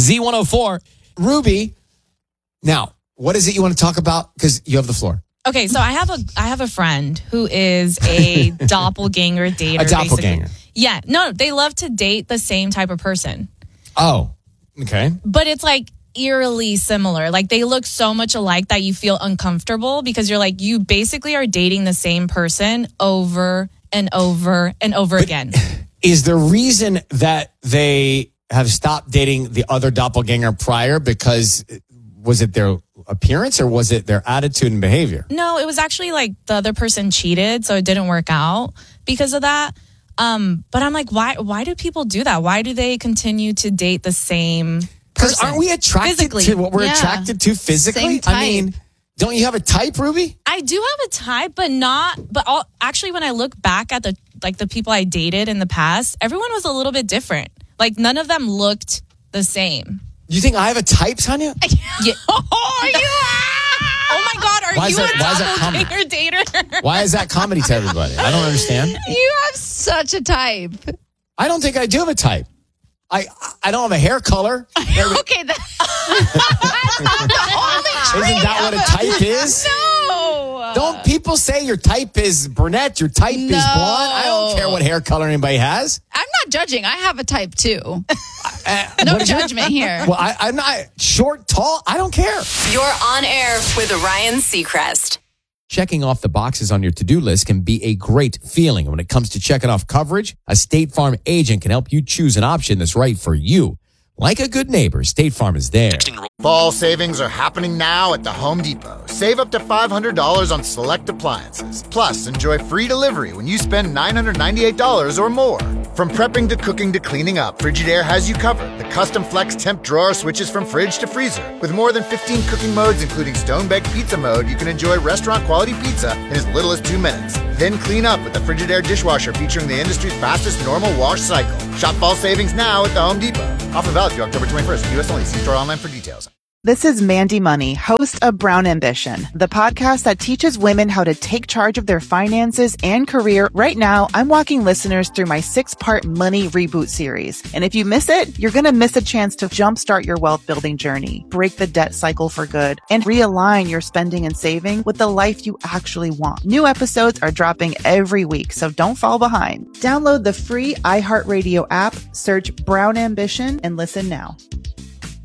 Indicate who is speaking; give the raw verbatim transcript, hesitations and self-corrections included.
Speaker 1: Z one oh four. Ruby, now, what is it you want to talk about? Because you have the floor.
Speaker 2: Okay, so I have a I have a friend who is a doppelganger dater.
Speaker 1: A doppelganger.
Speaker 2: Basically. Yeah, no, they love to date the same type of person.
Speaker 1: Oh, okay.
Speaker 2: But it's like eerily similar. Like they look so much alike that you feel uncomfortable because you're like, you basically are dating the same person over and over and over
Speaker 1: but
Speaker 2: again.
Speaker 1: Is the reason that they have stopped dating the other doppelganger prior because was it their appearance or was it their attitude and behavior?
Speaker 2: No, it was actually like the other person cheated, so it didn't work out because of that. Um, but I'm like, why why do people do that? Why do they continue to date the same
Speaker 1: Because
Speaker 2: person?
Speaker 1: aren't we attracted
Speaker 2: Physically.
Speaker 1: to what we're
Speaker 3: Yeah.
Speaker 1: attracted to physically?
Speaker 3: Same type.
Speaker 1: I mean, don't you have a type, Ruby?
Speaker 2: I do have a type, but not. But all, actually, when I look back at the like the people I dated in the past, everyone was a little bit different. Like none of them looked the same.
Speaker 1: You think I have a type, Tanya?
Speaker 2: Yeah. Oh, you? Oh my God, are
Speaker 1: Why is
Speaker 2: you
Speaker 1: that- why is that
Speaker 2: a
Speaker 1: common?
Speaker 2: doppelganger dater?
Speaker 1: Why is that comedy to everybody? I don't understand.
Speaker 3: You have such a type.
Speaker 1: I don't think I do have a type. I I don't have a hair color.
Speaker 3: Okay, that, that's not the only trait.
Speaker 1: Isn't that what a type is?
Speaker 3: No.
Speaker 1: Don't people say your type is brunette, your type is
Speaker 3: No.
Speaker 1: blonde? I don't care what hair color anybody has.
Speaker 3: I'm not judging. I have a type too.
Speaker 1: Uh,
Speaker 3: No
Speaker 1: what is your-
Speaker 3: judgment here.
Speaker 1: Well, I, I'm not short, tall. I don't care.
Speaker 4: You're on air with Ryan Seacrest.
Speaker 1: Checking off the boxes on your to-do list can be a great feeling. When it comes to checking off coverage, a State Farm agent can help you choose an option that's right for you. Like a good neighbor, State Farm is there.
Speaker 5: Fall savings are happening now at the Home Depot. Save up to five hundred dollars on select appliances. Plus, enjoy free delivery when you spend nine hundred ninety-eight dollars or more. From prepping to cooking to cleaning up, Frigidaire has you covered. The custom flex temp drawer switches from fridge to freezer. With more than fifteen cooking modes, including stone-baked pizza mode, you can enjoy restaurant-quality pizza in as little as two minutes. Then clean up with the Frigidaire dishwasher featuring the industry's fastest normal wash cycle. Shop fall savings now at the Home Depot. Offer valid through October twenty-first. U S only. See store online for details.
Speaker 6: This is Mandy Money, host of Brown Ambition, the podcast that teaches women how to take charge of their finances and career. Right now, I'm walking listeners through my six-part money reboot series. And if you miss it, you're going to miss a chance to jumpstart your wealth building journey, break the debt cycle for good, and realign your spending and saving with the life you actually want. New episodes are dropping every week, so don't fall behind. Download the free iHeartRadio app, search Brown Ambition, and listen now.